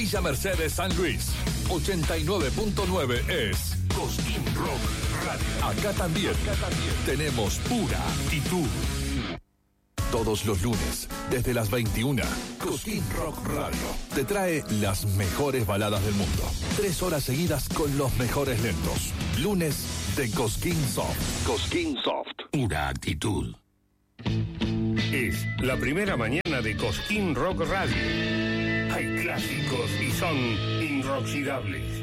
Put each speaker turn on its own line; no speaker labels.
Villa Mercedes, San Luis. 89.9 es Cosquín Rock Radio. Acá también tenemos pura actitud. Todos los lunes, desde las 21, Cosquín Rock Radio te trae las mejores baladas del mundo. 3 horas seguidas con los mejores lentos. Lunes de Cosquín Soft. Cosquín Soft. Pura actitud.
Es la primera mañana de Cosquín Rock Radio. Hay clásicos y son inoxidables.